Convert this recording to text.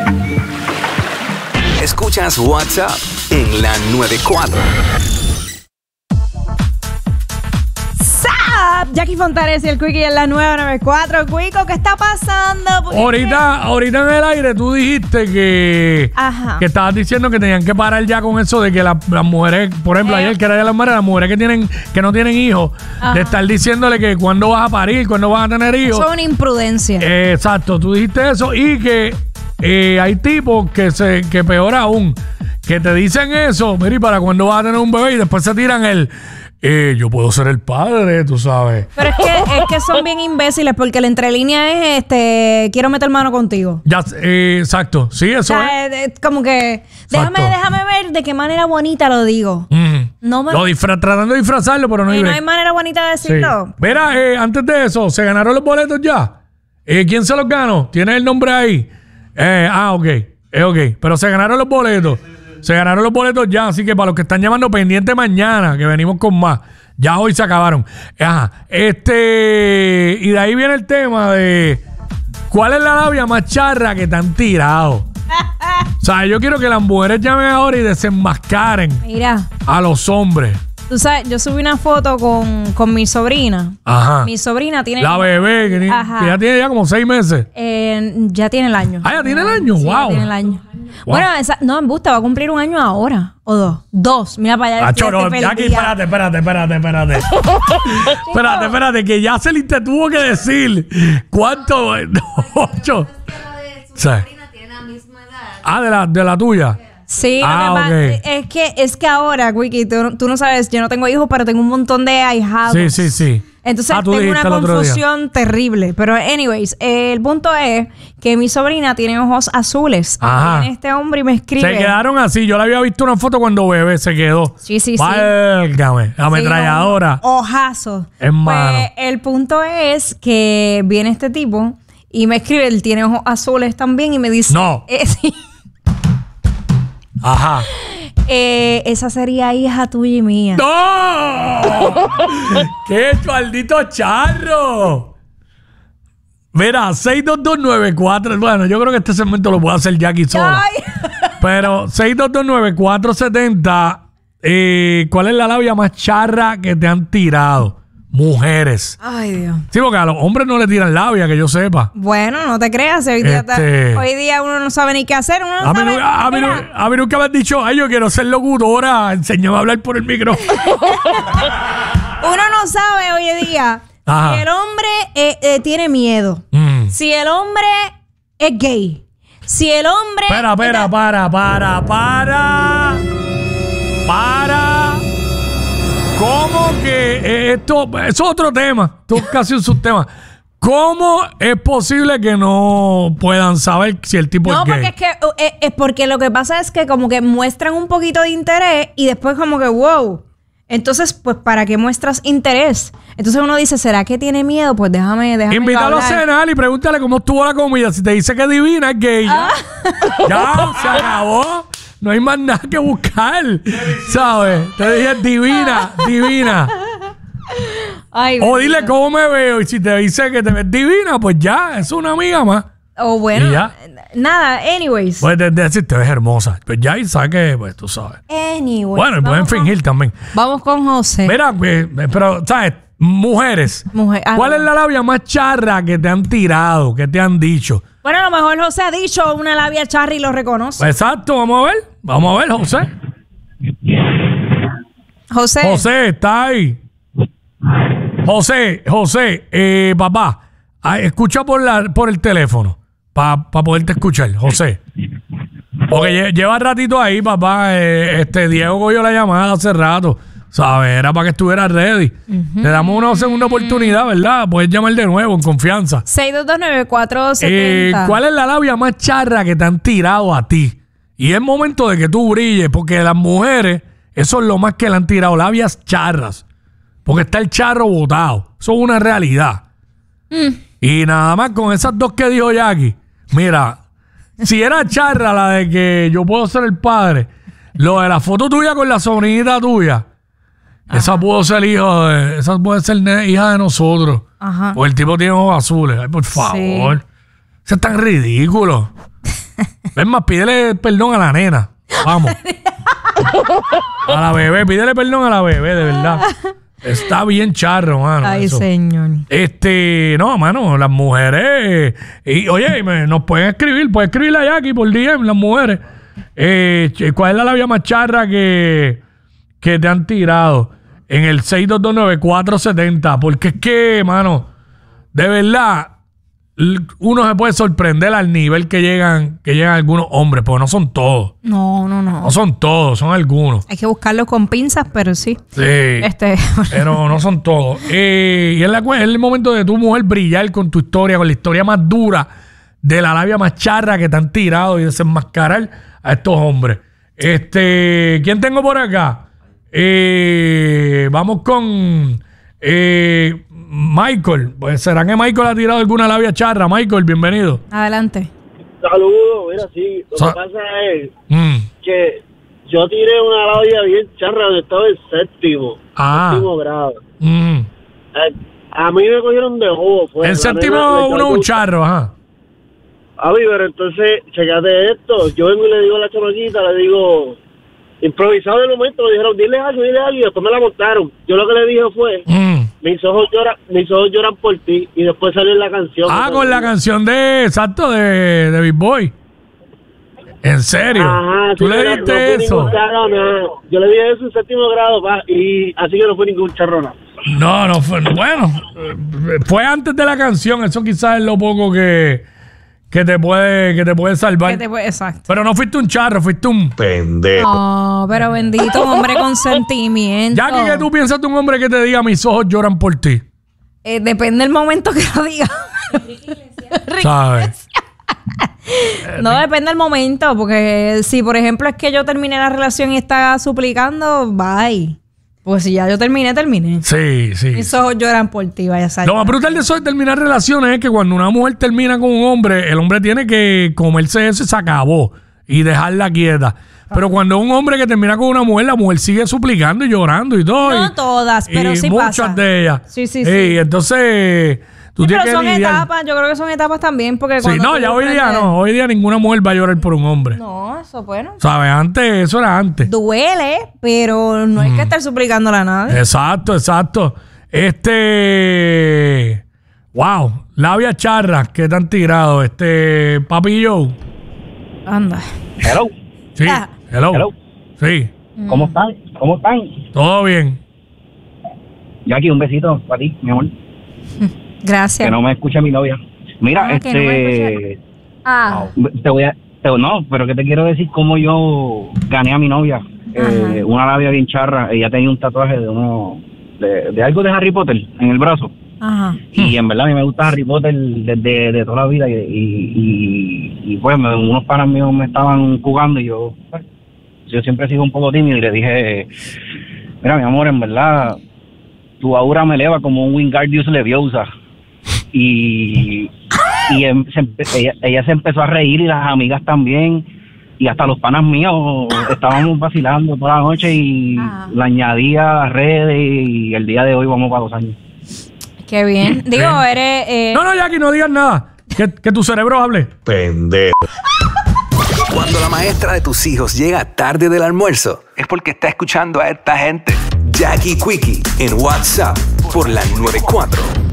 Escuchas WhatsApp en la 94. Jackie Fontanes y el Quickie en la 994. Quico, ¿qué está pasando? Ahorita en el aire tú dijiste que estabas diciendo que tenían que parar ya con eso de que las mujeres, por ejemplo, ayer que era de las mujeres que no tienen hijos, de estar diciéndole que cuándo vas a parir, cuándo vas a tener hijos. Eso es una imprudencia. Exacto, tú dijiste eso y que hay tipos que peor aún, que te dicen eso, mira, para cuándo vas a tener un bebé y después se tiran yo puedo ser el padre, tú sabes. Pero es que son bien imbéciles porque la entrelínea es quiero meter mano contigo. Ya, exacto, sí, eso es. Como que déjame ver de qué manera bonita lo digo. No me... tratando de disfrazarlo, pero no hay manera bonita de decirlo. Sí. Mira, antes de eso, ¿se ganaron los boletos ya? ¿Quién se los ganó? ¿Tienes el nombre ahí? Ok. Pero se ganaron los boletos. Se ganaron los boletos ya, así que para los que están llamando, pendiente mañana, que venimos con más. Ya hoy se acabaron. Ajá. Y de ahí viene el tema de ¿cuál es la labia más charra que te han tirado? O sea, yo quiero que las mujeres llamen ahora y desenmascaren a los hombres. Tú sabes, yo subí una foto con mi sobrina. Ajá. Mi sobrina tiene... La bebé, que ya tiene como 6 meses. Ya tiene el año. ¿Ya tiene el año? Sí, Wow. Ya tiene el año. Wow. Bueno, no, en busta, va a cumplir 1 año ahora. ¿O 2? 2. Mira para allá. Jackie, espérate. Espérate, que ya se le te tuvo que decir. ¿Cuánto? 8. Su sobrina tiene la misma edad. De la tuya. Sí, es que ahora, Quickie, tú no sabes, yo no tengo hijos, pero tengo un montón de ahijados. Sí. Entonces tengo una confusión terrible. Pero anyways, el punto es que mi sobrina tiene ojos azules. Ajá. Viene este hombre y me escribe. Se quedaron así. Yo le había visto una foto cuando bebé se quedó. Sí. Válgame, la ametralladora. Ojazo. Hermano. Pues el punto es que viene este tipo y me escribe, él tiene ojos azules también y me dice... No. Sí. Ajá. Esa sería hija tuya y mía. ¡No! ¡Qué maldito charro! Mira, 62294. Bueno, yo creo que este segmento lo puede hacer Jackie sola. Ay. Pero 6229470. ¿Cuál es la labia más charra que te han tirado? Mujeres. Ay, Dios. Sí, porque a los hombres no le tiran labia, que yo sepa. Bueno, no te creas. Hoy día uno no sabe ni qué hacer. A mí nunca me han dicho, ay, yo quiero ser locutora, enséñame a hablar por el micrófono. Uno no sabe hoy en día si el hombre tiene miedo. Si el hombre es gay. Si el hombre... Para. ¿Cómo que esto es otro tema? Esto es casi un subtema. ¿Cómo es posible que no puedan saber si el tipo es gay? No, porque es porque lo que pasa es que como que muestran un poquito de interés y después como que wow. Entonces, pues, ¿para qué muestras interés? Entonces uno dice, ¿será que tiene miedo? Pues déjame invítalo a cenar y pregúntale cómo estuvo la comida. Si te dice que es divina, es gay. Ya, se acabó. No hay más nada que buscar, ¿sabes? Te dije divina. Ay, o dile cómo me veo y si te dice que te ves divina, pues ya, es una amiga más. O bueno, nada, anyways. Puedes decir, te ves hermosa. Pues ya, y sabes que, pues tú sabes. Anyways. Bueno, y pueden fingir también. Vamos con José. Mira, pero, ¿sabes? Mujeres. ¿Cuál es la labia más charra que te han tirado, que te han dicho? Bueno, a lo mejor José ha dicho una labia charra y lo reconoce. Exacto, vamos a ver, José. José, está ahí. José, papá, escucha por el teléfono para poderte escuchar, José. Porque lleva ratito ahí, papá. Diego cogió la llamada hace rato. ¿Sabes? Era para que estuviera ready. Le damos una segunda oportunidad, ¿verdad? Puedes llamar de nuevo en confianza. 6229470. ¿Cuál es la labia más charra que te han tirado a ti? Y es momento de que tú brilles, porque las mujeres, eso es lo más que le han tirado, labias charras. Porque está el charro botado. Eso es una realidad. Y nada más con esas dos que dijo Jackie. Mira, si era charra la de que yo puedo ser el padre, lo de la foto tuya con la sobrinita tuya, esa puede ser hija de nosotros. Ajá. O el tipo tiene ojos azules. Ay, por favor. Sí. Eso es tan ridículo. Es más, pídele perdón a la nena. Vamos. A la bebé, pídele perdón a la bebé, de verdad. Está bien charro, mano. Ay, eso. señor. No, mano, las mujeres. Oye, nos pueden escribir, pueden escribirle a Jackie por DM, las mujeres. ¿Cuál es la labia más charra que te han tirado? En el 6229470. Porque es que, mano, de verdad, uno se puede sorprender al nivel que llegan algunos hombres, porque no son todos. No. No son todos, son algunos. Hay que buscarlo con pinzas, pero sí. Sí. Pero no son todos. Y es el momento de tu mujer brillar con tu historia, con la historia más dura de la labia más charra que te han tirado y desenmascarar a estos hombres. ¿Quién tengo por acá? Vamos con Michael. Pues será que Michael ha tirado alguna labia charra. Michael, bienvenido. Adelante. Saludos, mira, sí. Lo que pasa es que yo tiré una labia bien charra donde estaba en séptimo grado. A mí me cogieron de bobo. El séptimo uno un charro, ajá. A mí, pero entonces, checate esto. Yo vengo y le digo a la chamaquita, le digo, improvisado de momento, me dijeron, dile algo, y después me la montaron. Yo lo que le dije fue, mis ojos lloran por ti, y después salió en la canción. Con la canción de Big Boy. ¿En serio? Ajá, ¿Tú le diste eso? Yo le dije eso en séptimo grado, y así que no fue ningún charrona. No fue, bueno, fue antes de la canción, eso quizás es lo poco que te puede salvar. Exacto. Pero no fuiste un charro, fuiste un pendejo. No, pero bendito, un hombre con sentimiento. Jackie, ¿qué tú piensas de un hombre que te diga mis ojos lloran por ti? Depende del momento que lo diga. ¿Sabes? No, depende del momento, porque si por ejemplo es que yo terminé la relación y está suplicando, bye. Pues si ya yo terminé. Sí. Mis ojos lloran por ti, vaya a salir. Lo más brutal de eso de terminar relaciones es que cuando una mujer termina con un hombre, el hombre tiene que comerse eso y se acabó y dejarla quieta. Pero cuando un hombre que termina con una mujer, la mujer sigue suplicando y llorando y todo. No todas, pero sí muchas pasa. de ellas. Sí. Y entonces tú tienes pero que son lidiar. etapas, yo creo que son etapas también. Porque Sí, no, ya hoy día no. Hoy día ninguna mujer va a llorar por un hombre. No, eso bueno. ¿Sabes? Antes, eso era antes. Duele, pero no hay que estar suplicándola a nadie. Exacto. Wow, labia charra que te han tirado. Papi Joe. Anda. Hello. Sí, hello. Sí. ¿Cómo están? Todo bien. Jackie, un besito para ti, mi amor. Gracias. Que no me escucha mi novia. Mira, que no me escucha. pero que te quiero decir cómo yo gané a mi novia. Una labia bien charra. Ella tenía un tatuaje de algo de Harry Potter en el brazo. Ajá. Y en verdad a mí me gusta Harry Potter de toda la vida y pues unos panas míos me estaban jugando y yo siempre he sido un poco tímido y le dije, mira mi amor, en verdad tu aura me eleva como un Wingardium Leviosa. Y ella se empezó a reír y las amigas también y hasta los panas míos estábamos vacilando toda la noche y la añadí a las redes y el día de hoy vamos para 2 años. Qué bien. Digo, eres... No, Jackie, no digas nada. Que tu cerebro hable. Pendejo. Cuando la maestra de tus hijos llega tarde del almuerzo, es porque está escuchando a esta gente. Jackie Quickie en WhatsApp por la 94.